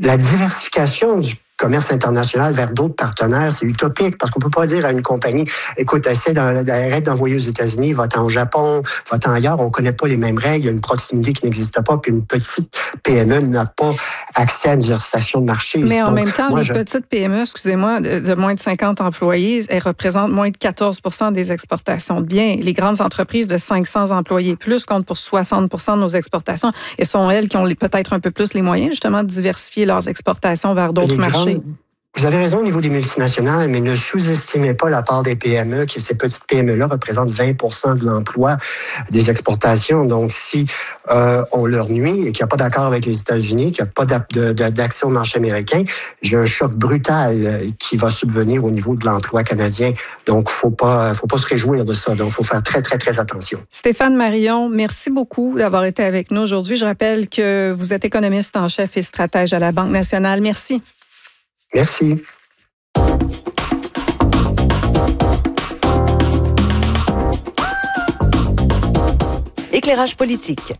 la diversification du commerce international vers d'autres partenaires, c'est utopique parce qu'on peut pas dire à une compagnie, écoute, arrête d'envoyer aux États-Unis, va-t'en au Japon, va-t'en ailleurs, on connaît pas les mêmes règles, il y a une proximité qui n'existe pas, puis une petite PME n'a pas accès à une diversification de marché. Mais en même temps, petites PME, excusez-moi, de moins de 50 employés, elles représentent moins de 14 % des exportations de biens. Les grandes entreprises de 500 employés plus comptent pour 60 % de nos exportations et sont elles qui ont peut-être un peu plus les moyens, justement, de diversifier leurs exportations vers d'autres marchés. Vous avez raison au niveau des multinationales, mais ne sous-estimez pas la part des PME, qui ces petites PME-là représentent 20 % de l'emploi des exportations. Donc, si on leur nuit et qu'il n'y a pas d'accord avec les États-Unis, qu'il n'y a pas d'accès au marché américain, j'ai un choc brutal qui va subvenir au niveau de l'emploi canadien. Donc, faut pas se réjouir de ça. Donc, il faut faire très, très, très attention. Stéphane Marion, merci beaucoup d'avoir été avec nous aujourd'hui. Je rappelle que vous êtes économiste en chef et stratège à la Banque nationale. Merci. Merci. Éclairage politique.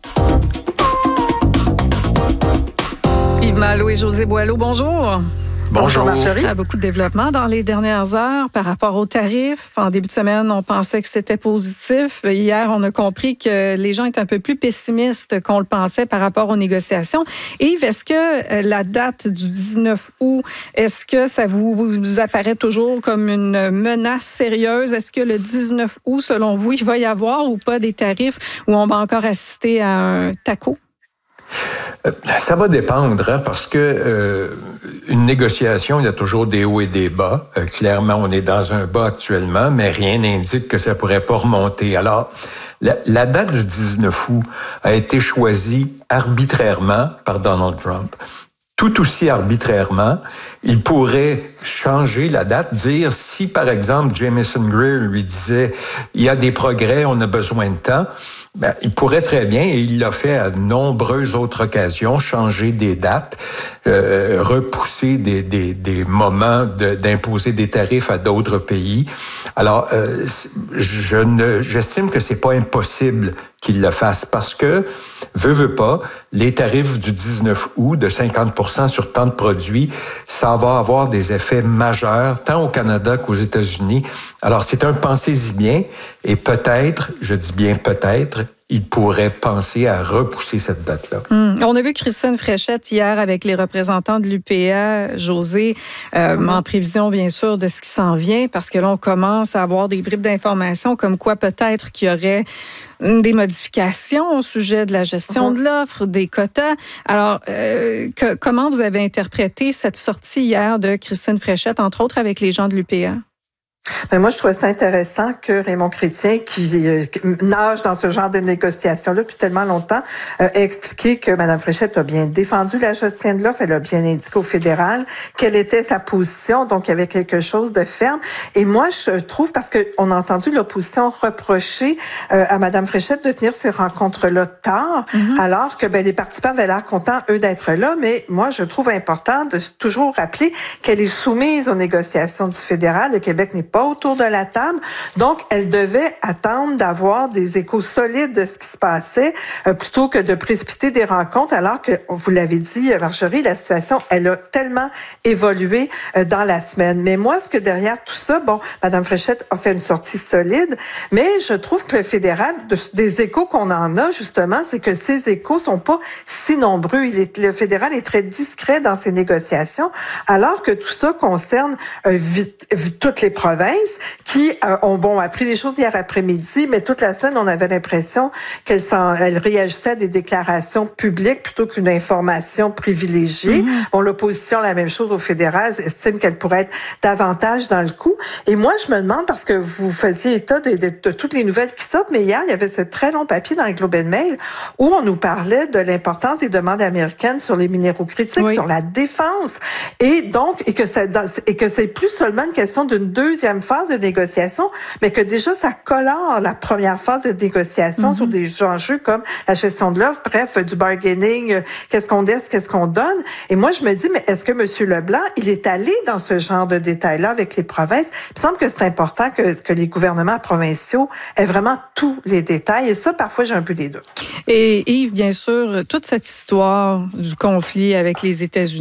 Yves Malo et José Boileau, bonjour. Bonjour Marjorie. Beaucoup de développement dans les dernières heures par rapport aux tarifs. En début de semaine, on pensait que c'était positif. Hier, on a compris que les gens étaient un peu plus pessimistes qu'on le pensait par rapport aux négociations. Yves, est-ce que la date du 19 août, est-ce que ça vous apparaît toujours comme une menace sérieuse? Est-ce que le 19 août, selon vous, il va y avoir ou pas des tarifs où on va encore assister à un taco? Ça va dépendre, parce que une négociation, il y a toujours des hauts et des bas. Clairement, on est dans un bas actuellement, mais rien n'indique que ça pourrait pas remonter. Alors, la date du 19 août a été choisie arbitrairement par Donald Trump. Tout aussi arbitrairement, il pourrait changer la date, dire si, par exemple, Jamieson Greer lui disait « il y a des progrès, on a besoin de temps », ben, il pourrait très bien, et il l'a fait à de nombreuses autres occasions, changer des dates, repousser des moments d'imposer des tarifs à d'autres pays. Alors, j'estime que c'est pas impossible qu'il le fasse parce que, veut pas, les tarifs du 19 août de 50 % sur tant de produits, ça va avoir des effets majeurs, tant au Canada qu'aux États-Unis. Alors, c'est un pensez-y bien, et peut-être, je dis bien peut-être, il pourrait penser à repousser cette date-là. On a vu Christine Fréchette hier avec les représentants de l'UPA, José, en prévision, bien sûr, de ce qui s'en vient, parce que là, on commence à avoir des bribes d'informations comme quoi peut-être qu'il y aurait des modifications au sujet de la gestion de l'offre, des quotas. Alors, comment vous avez interprété cette sortie hier de Christine Fréchette, entre autres avec les gens de l'UPA? Mais moi, je trouvais ça intéressant que Raymond Chrétien, qui nage dans ce genre de négociations-là depuis tellement longtemps, ait expliqué que Mme Fréchette a bien défendu la gestion de l'offre. Elle a bien indiqué au fédéral quelle était sa position. Donc, il y avait quelque chose de ferme. Et moi, je trouve, parce qu'on a entendu l'opposition reprocher à Mme Fréchette de tenir ces rencontres-là tard, alors que les participants avaient l'air contents, eux, d'être là. Mais moi, je trouve important de toujours rappeler qu'elle est soumise aux négociations du fédéral. Le Québec n'est pas autour de la table. Donc, elle devait attendre d'avoir des échos solides de ce qui se passait plutôt que de précipiter des rencontres, alors que, vous l'avez dit, Marjorie, la situation, elle a tellement évolué dans la semaine. Mais moi, ce que derrière tout ça, Mme Fréchette a fait une sortie solide, mais je trouve que le fédéral, des échos qu'on en a, justement, c'est que ces échos sont pas si nombreux. Le fédéral est très discret dans ses négociations, alors que tout ça concerne toutes les provinces qui ont appris des choses hier après-midi, mais toute la semaine, on avait l'impression qu'elle réagissait à des déclarations publiques plutôt qu'une information privilégiée. L'opposition, la même chose au fédéral, estime qu'elle pourrait être davantage dans le coup. Et moi, je me demande, parce que vous faisiez état de toutes les nouvelles qui sortent, mais hier, il y avait ce très long papier dans le Globe and Mail où on nous parlait de l'importance des demandes américaines sur les minéraux critiques, sur la défense. Et donc, et que c'est plus seulement une question d'une deuxième phase de négociation, mais que déjà, ça colore la première phase de négociation sur des enjeux comme la gestion de l'offre, bref, du bargaining, qu'est-ce qu'on laisse, qu'est-ce qu'on donne. Et moi, je me dis, mais est-ce que M. Leblanc, il est allé dans ce genre de détails-là avec les provinces? Il me semble que c'est important que les gouvernements provinciaux aient vraiment tous les détails. Et ça, parfois, j'ai un peu des doutes. Et Yves, bien sûr, toute cette histoire du conflit avec les États-Unis,